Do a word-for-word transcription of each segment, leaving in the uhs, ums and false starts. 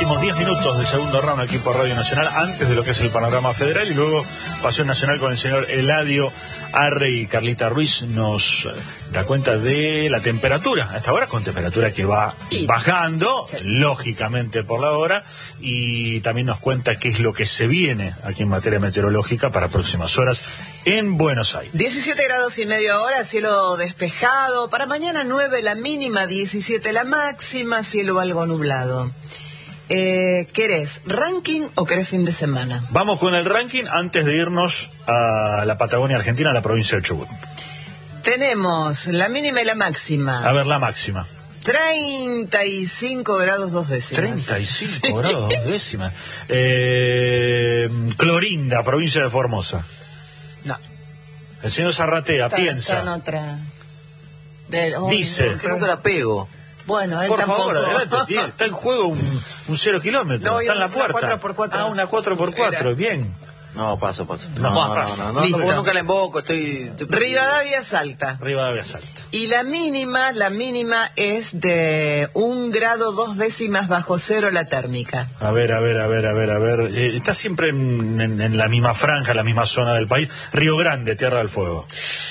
últimos diez minutos del segundo round aquí por Radio Nacional, antes de lo que es el panorama federal, y luego Pasión Nacional con el señor Eladio Arre, y Carlita Ruiz nos da cuenta de la temperatura, a esta hora con temperatura que va bajando, sí, lógicamente por la hora, y también nos cuenta qué es lo que se viene aquí en materia meteorológica para próximas horas en Buenos Aires. diecisiete grados y medio ahora, cielo despejado. Para mañana nueve la mínima, diecisiete la máxima, cielo algo nublado. Eh, ¿Querés ranking o querés fin de semana? Vamos con el ranking antes de irnos a la Patagonia Argentina, a la provincia de Chubut. Tenemos la mínima y la máxima. A ver, la máxima. treinta y cinco grados dos décimas. treinta y cinco sí. grados dos décimas. Eh, Clorinda, provincia de Formosa. No. El señor Zarratea está, piensa. Está en otra. De, oh, dice. No, que nunca la pego. Bueno, él por tampoco. favor, adelante. Tiene, está en juego un, un cero kilómetro. No, está en la puerta. cuatro por cuatro. Ah, una cuatro por cuatro. Era. Bien. No, paso, paso. No, no, no, paso. no, no, no, no, no nunca la invoco, estoy... estoy... Rivadavia Salta. Rivadavia Salta. Y la mínima, la mínima es de un grado dos décimas bajo cero la térmica. A ver, a ver, a ver, a ver, a ver. Eh, está siempre en, en, en la misma franja, la misma zona del país. Río Grande, Tierra del Fuego.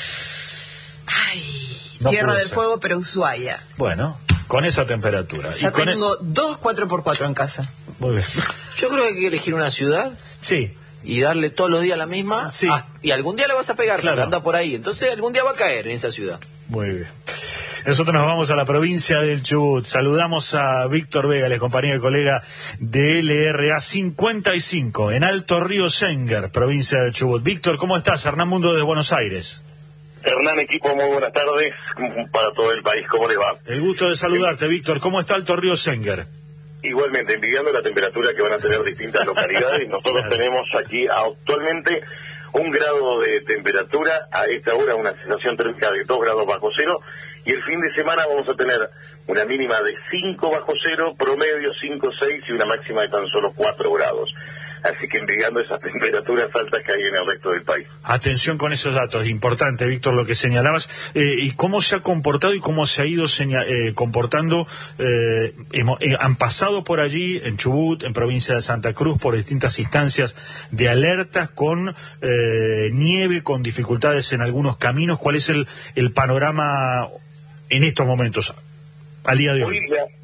Ay, no Tierra del ser. Fuego, pero Ushuaia. Bueno, con esa temperatura. Ya y con tengo el... dos cuatro por cuatro en casa. Muy bien. Yo creo que hay que elegir una ciudad. Sí. Y darle todos los días la misma. Sí. Ah, y algún día le vas a pegar, claro, porque anda por ahí. Entonces algún día va a caer en esa ciudad. Muy bien. Nosotros nos vamos a la provincia del Chubut. Saludamos a Víctor Vega, el compañero y colega de L R A cincuenta y cinco, en Alto Río Senguer, provincia del Chubut. Víctor, ¿cómo estás? Hernán Mundo de Buenos Aires. Hernán, equipo, muy buenas tardes para todo el país. ¿Cómo le va? El gusto de saludarte, Víctor. ¿Cómo está Alto Río Senguer? Igualmente, envidiando la temperatura que van a tener distintas localidades. Nosotros claro. tenemos aquí actualmente un grado de temperatura, a esta hora una sensación térmica de dos grados bajo cero, y el fin de semana vamos a tener una mínima de cinco bajo cero, promedio cinco, seis y una máxima de tan solo cuatro grados. Así que envidiando esas temperaturas altas que hay en el resto del país. Atención con esos datos, importante, Víctor, lo que señalabas, eh, y cómo se ha comportado y cómo se ha ido eh, comportando. Eh, hemos, eh, han pasado por allí, en Chubut, en provincia de Santa Cruz, por distintas instancias de alertas con eh, nieve, con dificultades en algunos caminos. ¿Cuál es el, el panorama en estos momentos, al día de hoy?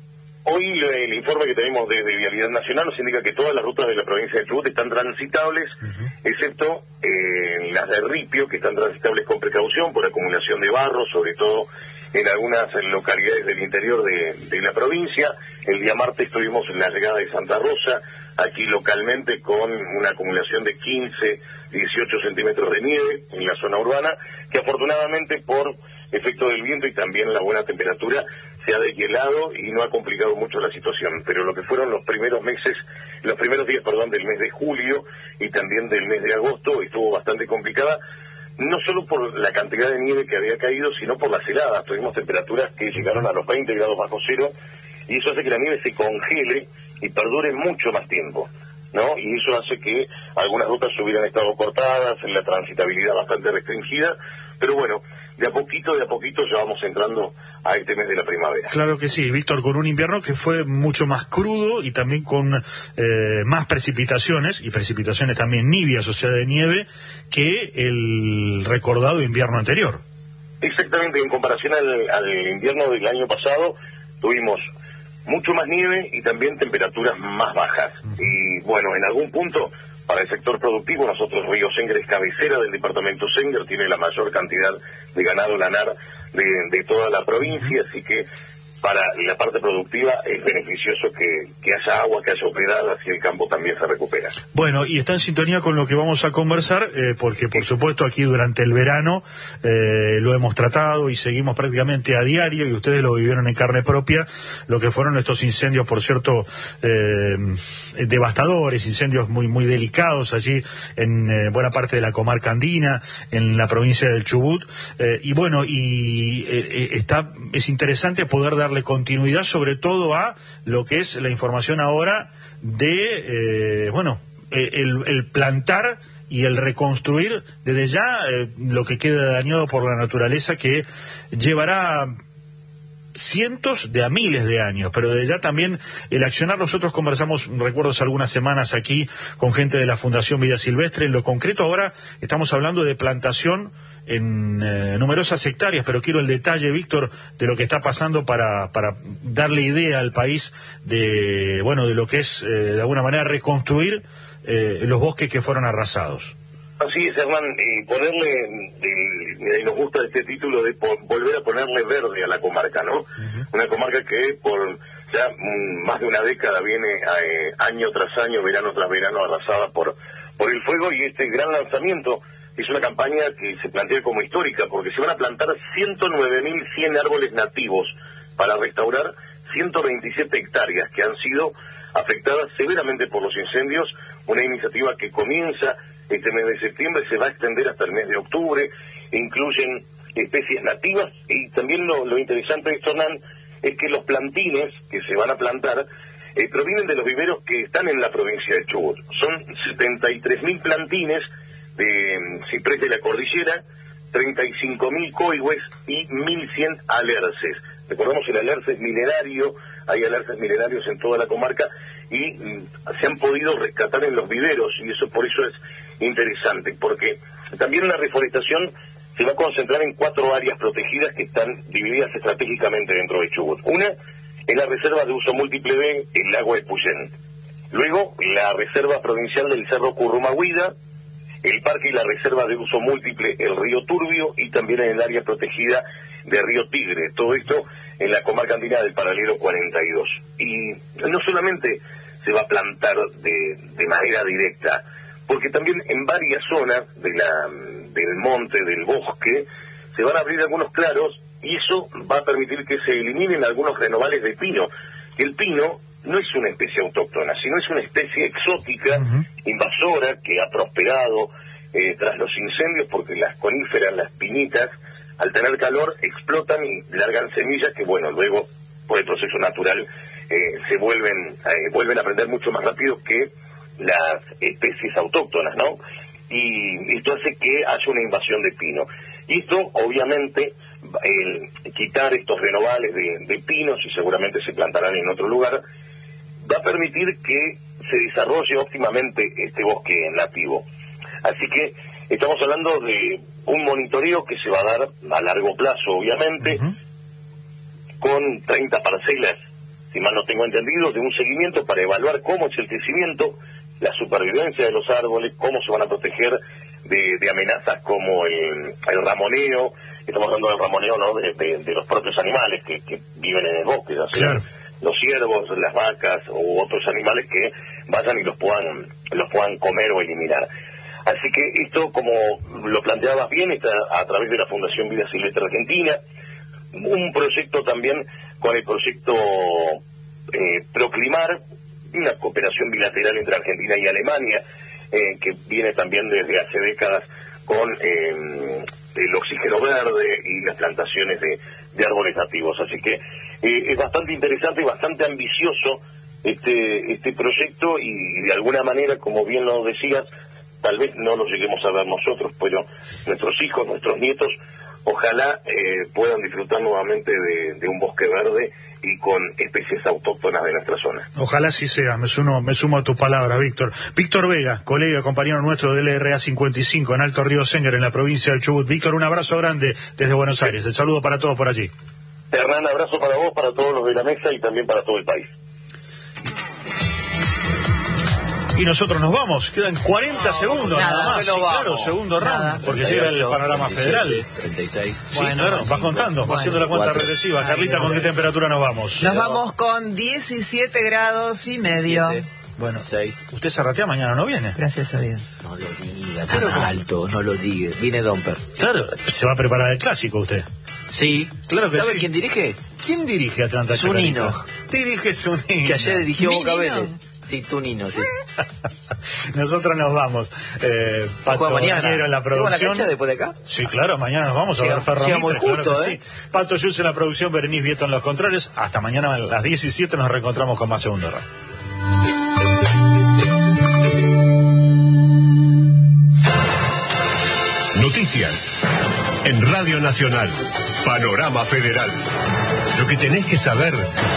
Hoy el informe que tenemos desde Vialidad Nacional nos indica que todas las rutas de la provincia de Chubut están transitables, uh-huh. excepto eh, las de Ripio, que están transitables con precaución por acumulación de barro, sobre todo en algunas localidades del interior de, de la provincia. El día martes tuvimos la llegada de Santa Rosa, aquí localmente con una acumulación de quince, dieciocho centímetros de nieve en la zona urbana, que afortunadamente por efecto del viento y también la buena temperatura se ha deshielado y no ha complicado mucho la situación, pero lo que fueron los primeros meses, los primeros días, perdón, del mes de julio y también del mes de agosto estuvo bastante complicada, no solo por la cantidad de nieve que había caído, sino por las heladas. Tuvimos temperaturas que llegaron a los veinte grados bajo cero y eso hace que la nieve se congele y perdure mucho más tiempo, ¿no? Y eso hace que algunas rutas hubieran estado cortadas, la transitabilidad bastante restringida, pero bueno, de a poquito, de a poquito ya vamos entrando a este mes de la primavera. Claro que sí, Víctor, con un invierno que fue mucho más crudo y también con eh, más precipitaciones, y precipitaciones también nibias, o sea, de nieve, que el recordado invierno anterior. Exactamente, en comparación al, al invierno del año pasado, tuvimos mucho más nieve y también temperaturas más bajas. Uh-huh. Y bueno, en algún punto, para el sector productivo, nosotros Río Senguer es cabecera del departamento Senguer, tiene la mayor cantidad de ganado lanar de, de toda la provincia, así que para la parte productiva es beneficioso que, que haya agua, que haya humedad, así el campo también se recupera. Bueno, y está en sintonía con lo que vamos a conversar, eh, porque por supuesto aquí durante el verano eh, lo hemos tratado y seguimos prácticamente a diario, y ustedes lo vivieron en carne propia, lo que fueron estos incendios, por cierto, eh, devastadores, incendios muy muy delicados allí en eh, buena parte de la comarca andina, en la provincia del Chubut, eh, y bueno, y eh, está es interesante poder dar darle continuidad sobre todo a lo que es la información ahora de, eh, bueno, el, el plantar y el reconstruir desde ya eh, lo que queda dañado por la naturaleza, que llevará cientos de a miles de años, pero de ya también el accionar. Nosotros conversamos, recuerdo hace algunas semanas aquí con gente de la Fundación Vida Silvestre. En lo concreto ahora estamos hablando de plantación en eh, numerosas hectáreas, pero quiero el detalle, Víctor, de lo que está pasando para, para darle idea al país de, bueno, de lo que es, eh, de alguna manera, reconstruir eh, los bosques que fueron arrasados. Así es, Hernán, y ponerle, y nos gusta este título de por, volver a ponerle verde a la comarca, ¿no? Uh-huh. Una comarca que por ya mm, más de una década viene eh, año tras año, verano tras verano, arrasada por, por el fuego, y este gran lanzamiento es una campaña que se plantea como histórica, porque se van a plantar ciento nueve mil cien árboles nativos para restaurar ciento veintisiete hectáreas que han sido afectadas severamente por los incendios, una iniciativa que comienza este mes de septiembre, se va a extender hasta el mes de octubre, incluyen especies nativas, y también lo, lo interesante de esto, Hernán, es que los plantines que se van a plantar eh, provienen de los viveros que están en la provincia de Chubut. Son setenta y tres mil plantines de um, ciprés de la cordillera, treinta y cinco mil coigües y mil cien alerces. Recordamos el alerce es milenario, hay alerces milenarios en toda la comarca, y mm, se han podido rescatar en los viveros, y eso por eso es interesante, porque también la reforestación se va a concentrar en cuatro áreas protegidas que están divididas estratégicamente dentro de Chubut. Una es la reserva de uso múltiple B, el lago de Puyén. Luego, la reserva provincial del Cerro Currumahuida, el parque y la reserva de uso múltiple el río Turbio, y también en el área protegida de Río Tigre. Todo esto en la comarca andina del paralelo cuarenta y dos. Y no solamente se va a plantar de, de manera directa, porque también en varias zonas de la, del monte, del bosque, se van a abrir algunos claros, y eso va a permitir que se eliminen algunos renovales de pino. El pino no es una especie autóctona, sino es una especie exótica, uh-huh. invasora, que ha prosperado eh, tras los incendios, porque las coníferas, las pinitas, al tener calor, explotan y largan semillas que, bueno, luego, por el proceso natural, eh, se vuelven, eh, vuelven a prender mucho más rápido que las especies autóctonas, ¿no? Y esto hace que haya una invasión de pino. Y esto, obviamente, el quitar estos renovales de, de pinos, y seguramente se plantarán en otro lugar, va a permitir que se desarrolle óptimamente este bosque nativo. Así que estamos hablando de un monitoreo que se va a dar a largo plazo, obviamente, uh-huh. con treinta parcelas, si mal no tengo entendido, de un seguimiento para evaluar cómo es el crecimiento, la supervivencia de los árboles, cómo se van a proteger de, de amenazas como el, el ramoneo. Estamos hablando del ramoneo, ¿no?, de, de, de los propios animales que, que viven en el bosque, ya sea claro. los ciervos, las vacas u otros animales que vayan y los puedan, los puedan comer o eliminar. Así que esto, como lo planteabas bien, está a través de la Fundación Vida Silvestre Argentina, un proyecto también con el proyecto eh, Proclimar, una cooperación bilateral entre Argentina y Alemania, eh, que viene también desde hace décadas con eh, el oxígeno verde y las plantaciones de, de árboles nativos. Así que eh, es bastante interesante y bastante ambicioso este, este proyecto, y de alguna manera, como bien lo decías, tal vez no lo lleguemos a ver nosotros, pero nuestros hijos, nuestros nietos, ojalá eh, puedan disfrutar nuevamente de, de un bosque verde y con especies autóctonas de nuestra zona. Ojalá sí sea, me sumo, me sumo a tu palabra, Víctor. Víctor Vega, colega, compañero nuestro del R A cincuenta y cinco en Alto Río Sénger, en la provincia de Chubut. Víctor, un abrazo grande desde Buenos Aires. El saludo para todos por allí. Hernán, abrazo para vos, para todos los de la mesa y también para todo el país. Y nosotros nos vamos, quedan cuarenta no, segundos nada, nada más, sí, claro, segundo round, porque llega el panorama federal. treinta y seis. Sí, bueno, claro, vas contando, bueno, haciendo la cuenta cuatro. Regresiva. Ay, Carlita, ¿con qué temperatura nos vamos? Nos vamos con diecisiete grados y medio. siete. Bueno, seis. ¿Usted se ratea mañana, no viene? Gracias a Dios. No lo diga, tan claro, alto, no lo diga. Viene Domper. Claro, se va a preparar el clásico usted. Sí, claro que ¿sabe sí. quién dirige? ¿Quién dirige Atlanta Chacarita? Zunino. Dirige Zunino. Que ayer dirigió Boca Vélez. Sí, tú, Nino, sí. Nosotros nos vamos. Eh, Pato mañana en la producción. ¿Tengo la cancha después de acá? Sí, claro, mañana nos vamos a ver Ferro Mitre, claro que ¿eh? sí. Pato Yus en la producción, Berenice Vieto en los controles. Hasta mañana a las diecisiete nos reencontramos con más Segundo Round. Noticias en Radio Nacional. Panorama Federal. Lo que tenés que saber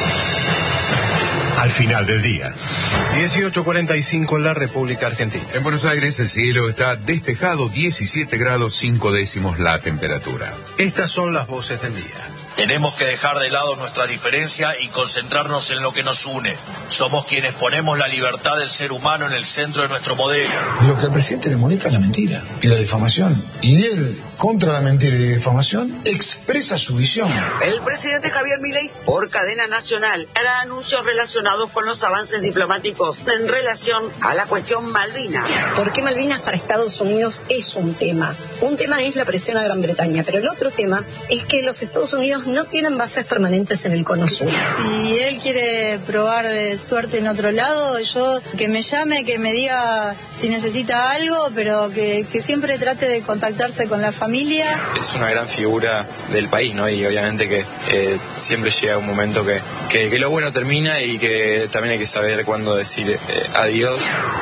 al final del día. dieciocho cuarenta y cinco en la República Argentina. En Buenos Aires el cielo está despejado, diecisiete grados cinco décimos la temperatura. Estas son las voces del día. Tenemos que dejar de lado nuestra diferencia y concentrarnos en lo que nos une. Somos quienes ponemos la libertad del ser humano en el centro de nuestro modelo. Lo que al presidente le molesta es la mentira y la difamación. Y él, contra la mentira y la difamación, expresa su visión. El presidente Javier Milei, por cadena nacional, hará anuncios relacionados con los avances diplomáticos en relación a la cuestión Malvinas. ¿Por qué Malvinas para Estados Unidos es un tema? Un tema es la presión a Gran Bretaña, pero el otro tema es que los Estados Unidos no tienen bases permanentes en el Cono Sur. Si él quiere probar eh, suerte en otro lado, yo que me llame, que me diga si necesita algo, pero que, que siempre trate de contactarse con la familia. Es una gran figura del país, ¿no? Y obviamente que eh, siempre llega un momento que, que, que lo bueno termina y que también hay que saber cuándo decir eh, adiós.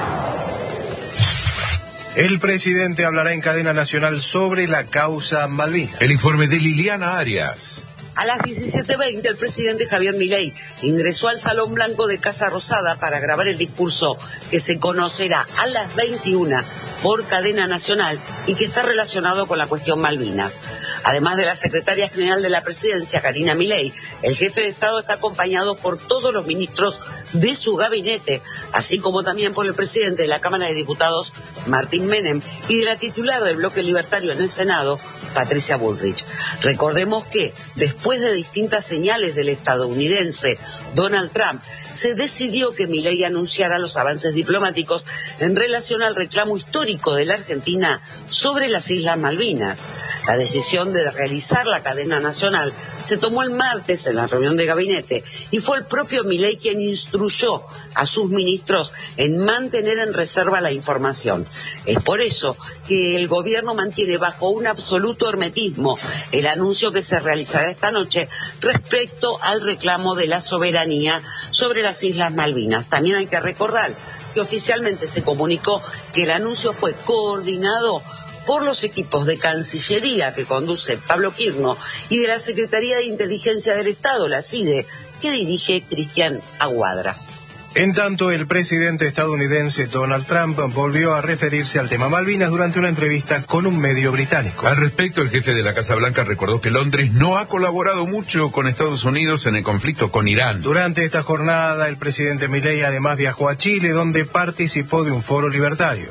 El presidente hablará en cadena nacional sobre la causa Malvinas. El informe de Liliana Arias. A las diecisiete veinte, el presidente Javier Milei ingresó al Salón Blanco de Casa Rosada para grabar el discurso que se conocerá a las veintiuna por cadena nacional y que está relacionado con la cuestión Malvinas. Además de la secretaria general de la presidencia, Karina Milei, el jefe de Estado está acompañado por todos los ministros de su gabinete, así como también por el presidente de la Cámara de Diputados, Martín Menem, y de la titular del bloque libertario en el Senado, Patricia Bullrich. Recordemos que, después de distintas señales del estadounidense Donald Trump, se decidió que Milei anunciara los avances diplomáticos en relación al reclamo histórico de la Argentina sobre las Islas Malvinas. La decisión de realizar la cadena nacional se tomó el martes en la reunión de gabinete y fue el propio Milei quien instruyó a sus ministros en mantener en reserva la información. Es por eso que el gobierno mantiene bajo un absoluto hermetismo el anuncio que se realizará esta noche respecto al reclamo de la soberanía sobre las Islas Malvinas. También hay que recordar que oficialmente se comunicó que el anuncio fue coordinado por los equipos de Cancillería que conduce Pablo Quirno y de la Secretaría de Inteligencia del Estado, la C I D E, que dirige Cristian Aguadra. En tanto, el presidente estadounidense Donald Trump volvió a referirse al tema Malvinas durante una entrevista con un medio británico. Al respecto, el jefe de la Casa Blanca recordó que Londres no ha colaborado mucho con Estados Unidos en el conflicto con Irán. Durante esta jornada, el presidente Milei además viajó a Chile, donde participó de un foro libertario.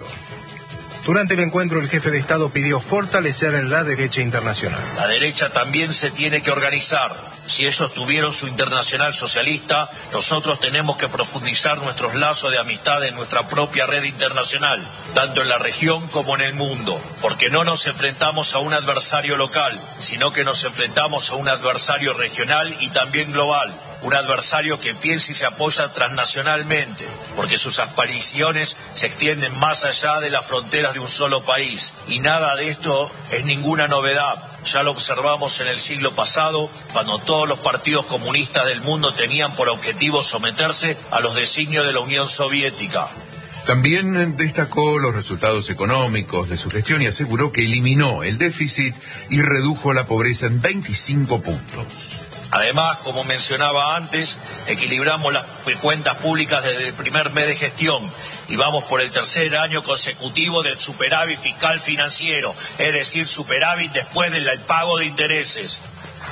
Durante el encuentro, el jefe de Estado pidió fortalecer la derecha internacional. La derecha también se tiene que organizar. Si ellos tuvieron su internacional socialista, nosotros tenemos que profundizar nuestros lazos de amistad en nuestra propia red internacional, tanto en la región como en el mundo, porque no nos enfrentamos a un adversario local, sino que nos enfrentamos a un adversario regional y también global, un adversario que piensa y se apoya transnacionalmente, porque sus apariciones se extienden más allá de las fronteras de un solo país, y nada de esto es ninguna novedad. Ya lo observamos en el siglo pasado, cuando todos los partidos comunistas del mundo tenían por objetivo someterse a los designios de la Unión Soviética. También destacó los resultados económicos de su gestión y aseguró que eliminó el déficit y redujo la pobreza en veinticinco puntos. Además, como mencionaba antes, equilibramos las cuentas públicas desde el primer mes de gestión y vamos por el tercer año consecutivo del superávit fiscal financiero, es decir, superávit después del pago de intereses.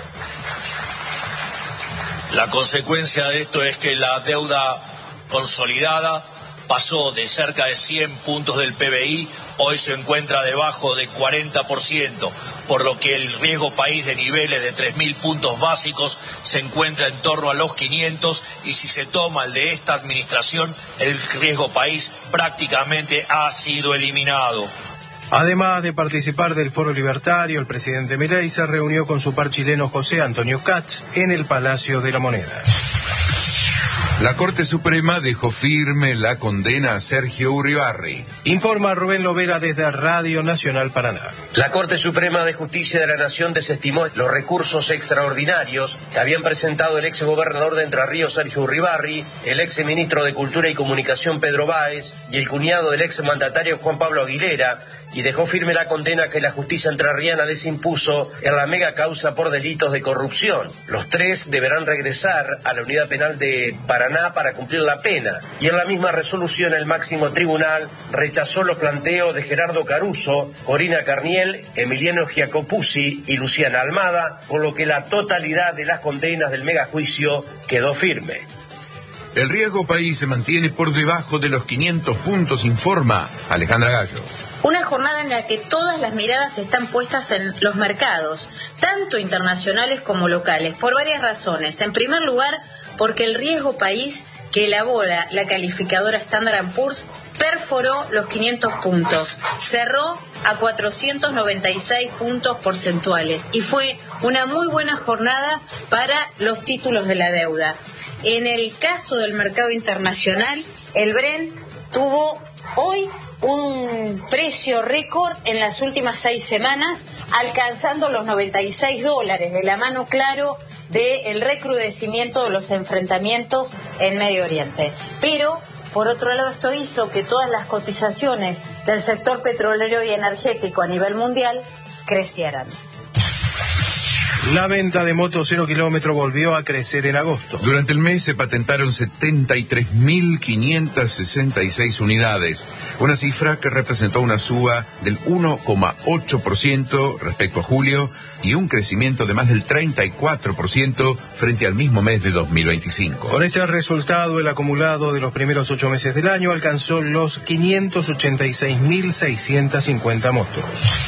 La consecuencia de esto es que la deuda consolidada pasó de cerca de cien puntos del P B I, hoy se encuentra debajo del cuarenta por ciento, por lo que el riesgo país de niveles de tres mil puntos básicos se encuentra en torno a los quinientos, y si se toma el de esta administración, el riesgo país prácticamente ha sido eliminado. Además de participar del Foro Libertario, el presidente Milei se reunió con su par chileno José Antonio Katz en el Palacio de la Moneda. La Corte Suprema dejó firme la condena a Sergio Uribarri. Informa Rubén Lovera desde Radio Nacional Paraná. La Corte Suprema de Justicia de la Nación desestimó los recursos extraordinarios que habían presentado el ex gobernador de Entre Ríos, Sergio Uribarri, el ex ministro de Cultura y Comunicación, Pedro Báez, y el cuñado del ex mandatario, Juan Pablo Aguilera, y dejó firme la condena que la justicia entrerriana les impuso en la mega causa por delitos de corrupción. Los tres deberán regresar a la unidad penal de Paraná para cumplir la pena. Y en la misma resolución el máximo tribunal rechazó los planteos de Gerardo Caruso, Corina Carniel, Emiliano Giacopuzzi y Luciana Almada, por lo que la totalidad de las condenas del megajuicio quedó firme. El riesgo país se mantiene por debajo de los quinientos puntos, informa Alejandra Gallo. Una jornada en la que todas las miradas están puestas en los mercados, tanto internacionales como locales, por varias razones. En primer lugar, porque el riesgo país que elabora la calificadora Standard and Poor's perforó los quinientos puntos, cerró a cuatrocientos noventa y seis puntos porcentuales y fue una muy buena jornada para los títulos de la deuda. En el caso del mercado internacional, el Brent tuvo hoy un precio récord en las últimas seis semanas, alcanzando los noventa y seis dólares, de la mano, claro, del recrudecimiento de los enfrentamientos en Medio Oriente. Pero, por otro lado, esto hizo que todas las cotizaciones del sector petrolero y energético a nivel mundial crecieran. La venta de motos cero kilómetro volvió a crecer en agosto. Durante el mes se patentaron setenta y tres mil quinientas sesenta y seis unidades, una cifra que representó una suba del uno coma ocho por ciento respecto a julio y un crecimiento de más del treinta y cuatro por ciento frente al mismo mes de dos mil veinticinco. Con este resultado, el acumulado de los primeros ocho meses del año alcanzó los quinientos ochenta y seis mil seiscientas cincuenta motos.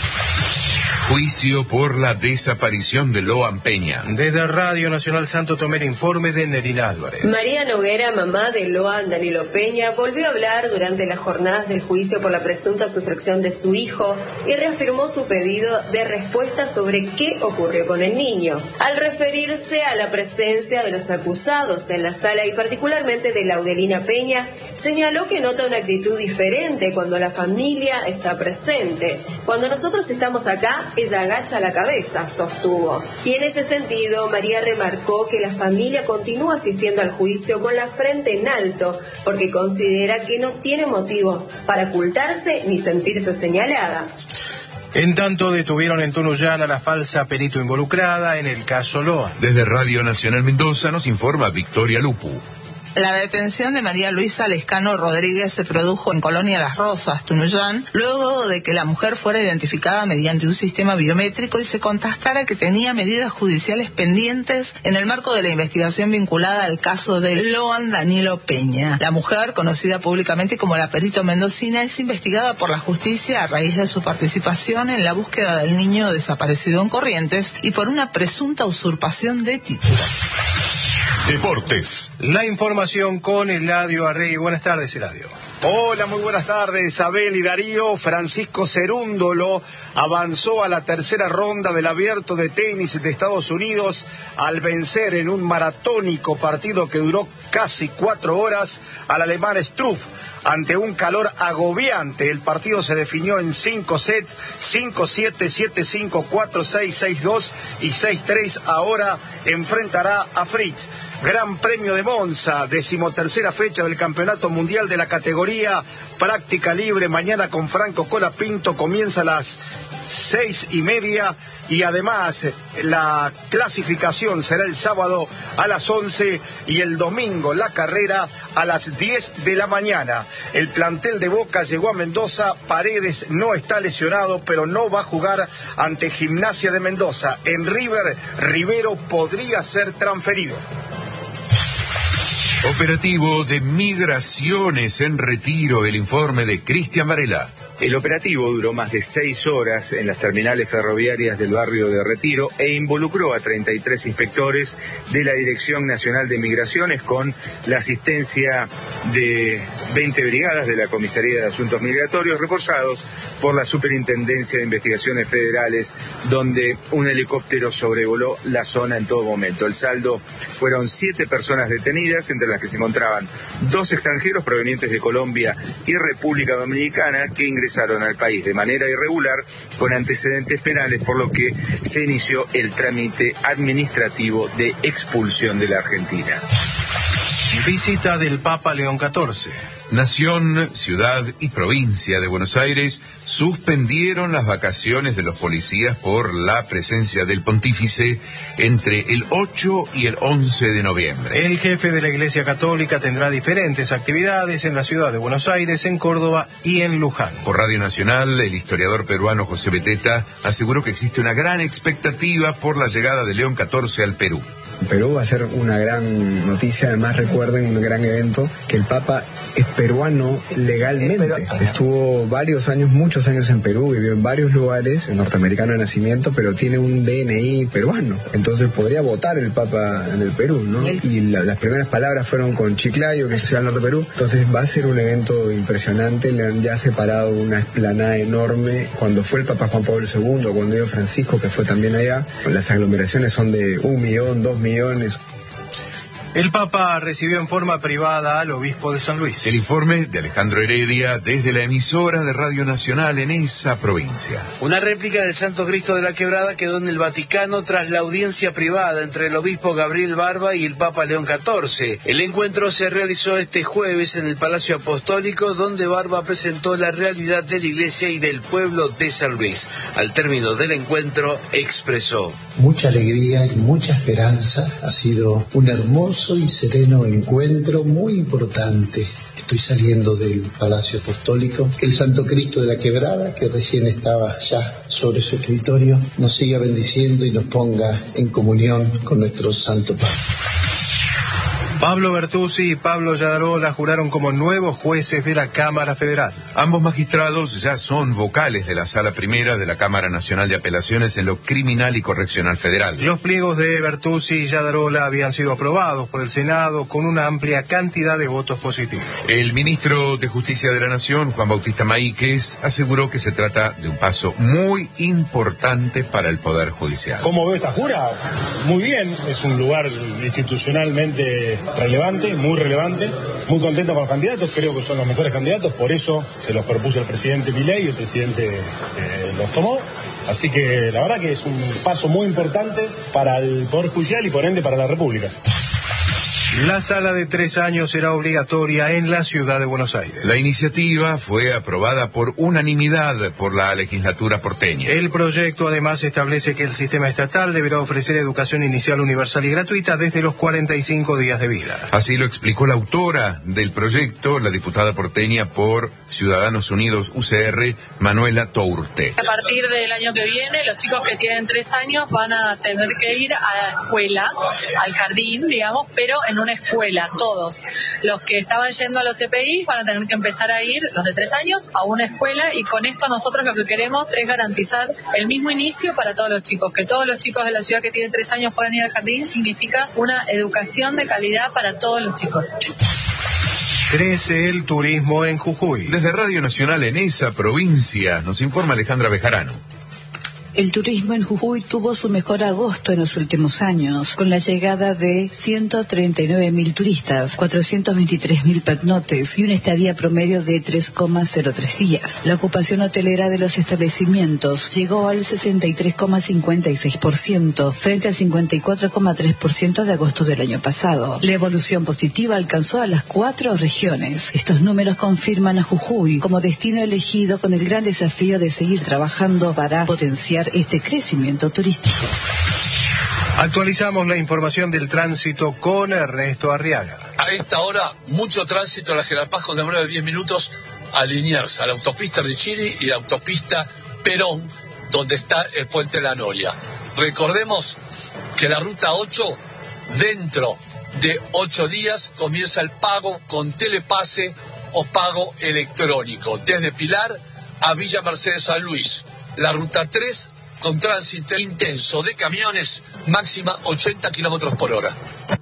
Juicio por la desaparición de Loan Peña. Desde Radio Nacional Santo Tomé, el informe de Nerina Álvarez. María Noguera, mamá de Loan Danilo Peña, volvió a hablar durante las jornadas del juicio por la presunta sustracción de su hijo y reafirmó su pedido de respuesta sobre qué ocurrió con el niño. Al referirse a la presencia de los acusados en la sala y particularmente de Laudelina Peña, señaló que nota una actitud diferente cuando la familia está presente. Cuando nosotros estamos acá, ella agacha la cabeza, sostuvo. Y en ese sentido, María remarcó que la familia continúa asistiendo al juicio con la frente en alto, porque considera que no tiene motivos para ocultarse ni sentirse señalada. En tanto, detuvieron en Tunuyán a la falsa perito involucrada en el caso Loan. Desde Radio Nacional Mendoza nos informa Victoria Lupu. La detención de María Luisa Lescano Rodríguez se produjo en Colonia Las Rosas, Tunuyán, luego de que la mujer fuera identificada mediante un sistema biométrico y se constatara que tenía medidas judiciales pendientes en el marco de la investigación vinculada al caso de Loan Danilo Peña. La mujer, conocida públicamente como la Perito Mendocina, es investigada por la justicia a raíz de su participación en la búsqueda del niño desaparecido en Corrientes y por una presunta usurpación de títulos. Deportes. La información con Eladio Arregui. Buenas tardes, Eladio. Hola, muy buenas tardes, Abel y Darío. Francisco Cerúndolo avanzó a la tercera ronda del Abierto de Tenis de Estados Unidos al vencer en un maratónico partido que duró casi cuatro horas al alemán Struff. Ante un calor agobiante, el partido se definió en cinco sets, cinco siete, siete cinco, cuatro seis, seis dos y seis tres. Ahora enfrentará a Fritz. Gran Premio de Monza, decimotercera fecha del Campeonato Mundial de la categoría práctica libre. Mañana con Franco Colapinto comienza a las seis y media y además la clasificación será el sábado a las once y el domingo la carrera a las diez de la mañana. El plantel de Boca llegó a Mendoza. Paredes no está lesionado, pero no va a jugar ante Gimnasia de Mendoza. En River, Rivero podría ser transferido. Operativo de migraciones en Retiro, el informe de Cristian Varela. El operativo duró más de seis horas en las terminales ferroviarias del barrio de Retiro e involucró a treinta y tres inspectores de la Dirección Nacional de Migraciones con la asistencia de veinte brigadas de la Comisaría de Asuntos Migratorios, reforzados por la Superintendencia de Investigaciones Federales, donde un helicóptero sobrevoló la zona en todo momento. El saldo fueron siete personas detenidas, entre las que se encontraban dos extranjeros provenientes de Colombia y República Dominicana que ingresaron al país de manera irregular con antecedentes penales, por lo que se inició el trámite administrativo de expulsión de la Argentina. Visita del Papa León catorce. Nación, ciudad y provincia de Buenos Aires suspendieron las vacaciones de los policías por la presencia del pontífice entre el ocho y el once de noviembre. El jefe de la Iglesia Católica tendrá diferentes actividades en la ciudad de Buenos Aires, en Córdoba y en Luján. Por Radio Nacional, el historiador peruano José Beteta aseguró que existe una gran expectativa por la llegada de León catorce al Perú. Perú va a ser una gran noticia. Además, recuerden, un gran evento, que el Papa es peruano legalmente. Estuvo varios años, muchos años en Perú, vivió en varios lugares, norteamericano de nacimiento, pero tiene un D N I peruano. Entonces podría votar el Papa en el Perú, ¿no? Y la, las primeras palabras fueron con Chiclayo, que es ciudad del norte de Perú. Entonces va a ser un evento impresionante. Le han ya separado una explanada enorme. Cuando fue el Papa Juan Pablo segundo, cuando iba Francisco, que fue también allá, las aglomeraciones son de un millón, dos millones. millones. El Papa recibió en forma privada al obispo de San Luis. El informe de Alejandro Heredia desde la emisora de Radio Nacional en esa provincia. Una réplica del Santo Cristo de la Quebrada quedó en el Vaticano tras la audiencia privada entre el obispo Gabriel Barba y el Papa León catorce. El encuentro se realizó este jueves en el Palacio Apostólico, donde Barba presentó la realidad de la Iglesia y del pueblo de San Luis. Al término del encuentro expresó: mucha alegría y mucha esperanza. Ha sido un hermoso y sereno encuentro muy importante. Estoy saliendo del Palacio Apostólico. Que el Santo Cristo de la Quebrada, que recién estaba ya sobre su escritorio, nos siga bendiciendo y nos ponga en comunión con nuestro Santo Padre. Pablo Bertuzzi y Pablo Yadarola juraron como nuevos jueces de la Cámara Federal. Ambos magistrados ya son vocales de la Sala Primera de la Cámara Nacional de Apelaciones en lo Criminal y Correccional Federal. Los pliegos de Bertuzzi y Yadarola habían sido aprobados por el Senado con una amplia cantidad de votos positivos. El ministro de Justicia de la Nación, Juan Bautista Maíquez, aseguró que se trata de un paso muy importante para el Poder Judicial. ¿Cómo veo esta jura? Muy bien, es un lugar institucionalmente relevante, muy relevante, muy contento con los candidatos, creo que son los mejores candidatos, por eso se los propuso el presidente Milei y el presidente eh, los tomó, así que la verdad que es un paso muy importante para el Poder Judicial y por ende para la República. La sala de tres años será obligatoria en la ciudad de Buenos Aires. La iniciativa fue aprobada por unanimidad por la legislatura porteña. El proyecto además establece que el sistema estatal deberá ofrecer educación inicial universal y gratuita desde los cuarenta y cinco días de vida. Así lo explicó la autora del proyecto, la diputada porteña por Ciudadanos Unidos U C R, Manuela Tourte. A partir del año que viene, los chicos que tienen tres años van a tener que ir a la escuela, al jardín, digamos, pero en una escuela, todos. Los que estaban yendo a los C P I van a tener que empezar a ir, los de tres años, a una escuela, y con esto nosotros lo que queremos es garantizar el mismo inicio para todos los chicos. Que todos los chicos de la ciudad que tienen tres años puedan ir al jardín significa una educación de calidad para todos los chicos. Crece el turismo en Jujuy. Desde Radio Nacional en esa provincia nos informa Alejandra Bejarano. El turismo en Jujuy tuvo su mejor agosto en los últimos años, con la llegada de ciento treinta y nueve mil turistas, cuatrocientos veintitrés mil pernotes y una estadía promedio de tres coma cero tres días. La ocupación hotelera de los establecimientos llegó al sesenta y tres coma cincuenta y seis por ciento, frente al cincuenta y cuatro coma tres por ciento de agosto del año pasado. La evolución positiva alcanzó a las cuatro regiones. Estos números confirman a Jujuy como destino elegido, con el gran desafío de seguir trabajando para potenciar este crecimiento turístico. Actualizamos la información del tránsito con Ernesto Arriaga. A esta hora, mucho tránsito en la General Paz, con demora de diez minutos a alinearse a la autopista Richiri y la autopista Perón, donde está el puente La Noria. Recordemos que la ruta ocho, dentro de ocho días, comienza el pago con telepase o pago electrónico, desde Pilar a Villa Mercedes San Luis. La ruta tres, con tránsito intenso de camiones, máxima ochenta kilómetros por hora.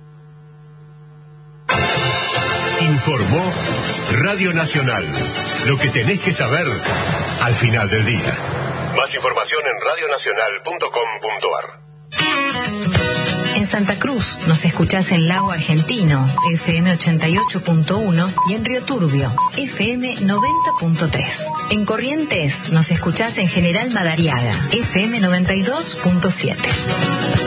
Informó Radio Nacional. Lo que tenés que saber al final del día. Más información en radio nacional punto com punto a r. En Santa Cruz nos escuchás en Lago Argentino, F M ochenta y ocho punto uno, y en Río Turbio, F M noventa punto tres. En Corrientes nos escuchás en General Madariaga, F M noventa y dos punto siete.